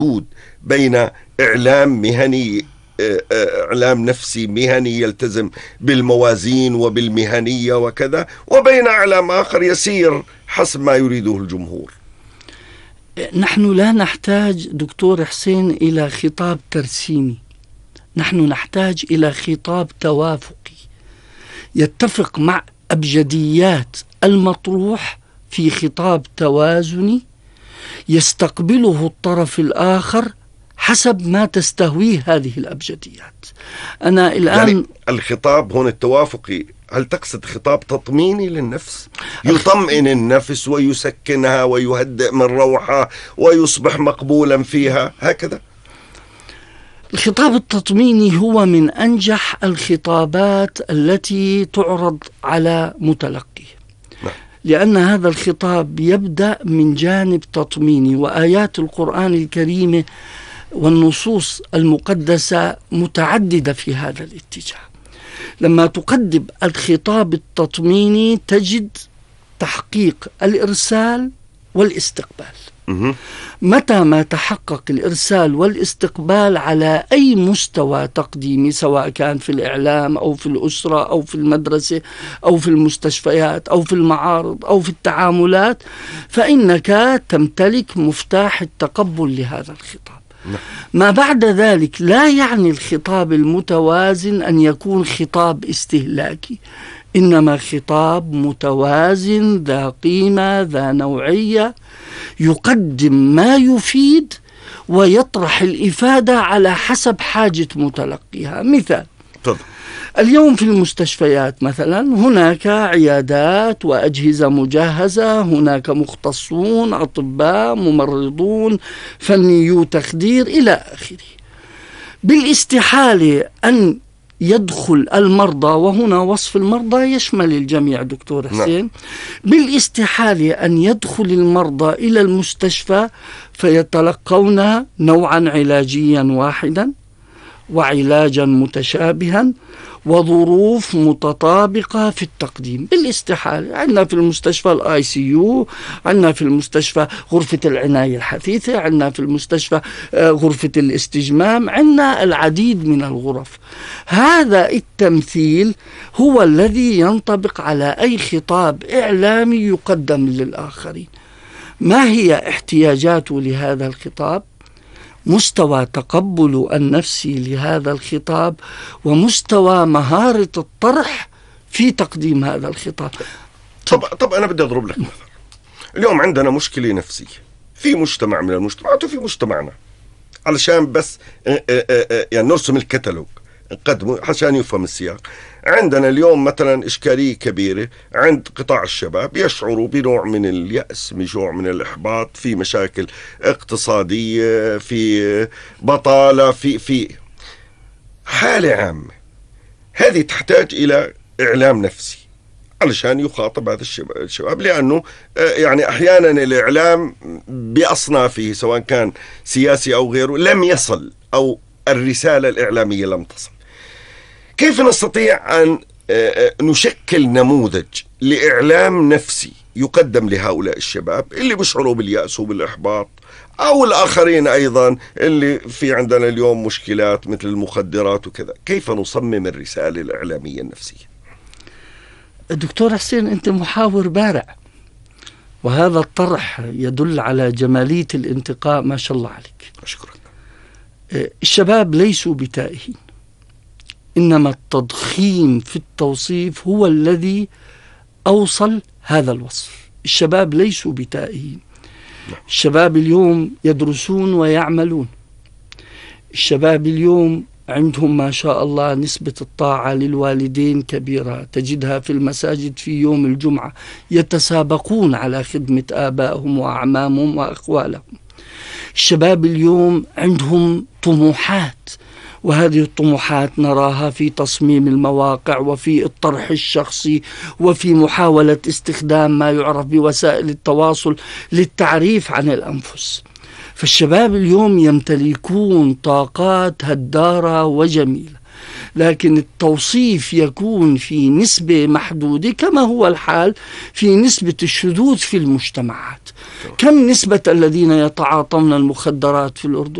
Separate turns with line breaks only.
بين إعلام مهني، إعلام نفسي مهني يلتزم بالموازين وبالمهنية وكذا، وبين إعلام آخر يسير حسب ما يريده الجمهور؟
نحن لا نحتاج دكتور حسين إلى خطاب ترسيمي، نحن نحتاج إلى خطاب توافقي يتفق مع أبجديات المطروح في خطاب توازني يستقبله الطرف الآخر حسب ما تستهويه هذه الأبجديات. أنا الآن
يعني الخطاب هون التوافقي، هل تقصد خطاب تطميني للنفس يطمئن النفس ويسكنها ويهدئ من روحها ويصبح مقبولا فيها هكذا؟
الخطاب التطميني هو من أنجح الخطابات التي تعرض على متلقيه، لأن هذا الخطاب يبدأ من جانب تطميني، وآيات القرآن الكريم والنصوص المقدسة متعددة في هذا الاتجاه. لما تقدم الخطاب التطميني تجد تحقيق الإرسال والاستقبال. متى ما تحقق الإرسال والاستقبال على أي مستوى تقديمي، سواء كان في الإعلام أو في الأسرة أو في المدرسة أو في المستشفيات أو في المعارض أو في التعاملات، فإنك تمتلك مفتاح التقبل لهذا الخطاب. ما بعد ذلك لا يعني الخطاب المتوازن أن يكون خطاب استهلاكي، إنما خطاب متوازن ذا قيمة ذا نوعية، يقدم ما يفيد ويطرح الإفادة على حسب حاجة متلقيها. مثال، اليوم في المستشفيات مثلا هناك عيادات وأجهزة مجهزة، هناك مختصون، أطباء، ممرضون، فنيو تخدير إلى آخره. بالاستحالة أن يدخل المرضى، وهنا وصف المرضى يشمل الجميع دكتور حسين، بالاستحالة أن يدخل المرضى إلى المستشفى فيتلقون نوعا علاجيا واحدا وعلاجا متشابها وظروف متطابقة في التقديم، بالاستحالة. عندنا في المستشفى الICU، عندنا في المستشفى غرفة العناية الحثيثة، عندنا في المستشفى غرفة الاستجمام، عندنا العديد من الغرف. هذا التمثيل هو الذي ينطبق على أي خطاب إعلامي يقدم للآخرين. ما هي احتياجاته لهذا الخطاب؟ مستوى تقبل النفسي لهذا الخطاب، ومستوى مهارة الطرح في تقديم هذا الخطاب.
طب أنا بدي أضرب لك مثال. اليوم عندنا مشكلة نفسية في مجتمع من المجتمعات وفي مجتمعنا، علشان بس يعني نرسم الكتالوج نقدمه عشان يفهم السياق. عندنا اليوم مثلا إشكالية كبيرة عند قطاع الشباب، يشعروا بنوع من اليأس، بنوع من الإحباط، في مشاكل اقتصادية، في بطالة، في حالة عامة. هذه تحتاج إلى إعلام نفسي علشان يخاطب هذا الشباب، لأنه يعني أحيانا الإعلام بأصنافه سواء كان سياسي أو غيره لم يصل، أو الرسالة الإعلامية لم تصل. كيف نستطيع أن نشكل نموذج لإعلام نفسي يقدم لهؤلاء الشباب اللي بيشعروا باليأس وبالإحباط، أو الآخرين أيضا اللي في عندنا اليوم مشكلات مثل المخدرات وكذا؟ كيف نصمم الرسالة الإعلامية النفسية؟
دكتور حسين، أنت محاور بارع، وهذا الطرح يدل على جمالية الانتقاء، ما شاء الله عليك.
أشكرك.
الشباب ليسوا بتائهين، إنما التضخيم في التوصيف هو الذي أوصل هذا الوصف. الشباب ليسوا بتائهين، الشباب اليوم يدرسون ويعملون، الشباب اليوم عندهم ما شاء الله نسبة الطاعة للوالدين كبيرة، تجدها في المساجد في يوم الجمعة يتسابقون على خدمة آبائهم وأعمامهم وأخوالهم. الشباب اليوم عندهم طموحات، وهذه الطموحات نراها في تصميم المواقع وفي الطرح الشخصي وفي محاولة استخدام ما يعرف بوسائل التواصل للتعريف عن الأنفس. فالشباب اليوم يمتلكون طاقات هدارة وجميلة. لكن التوصيف يكون في نسبة محدودة كما هو الحال في نسبة الشذوذ في المجتمعات. كم نسبة الذين يتعاطون المخدرات في الأردن؟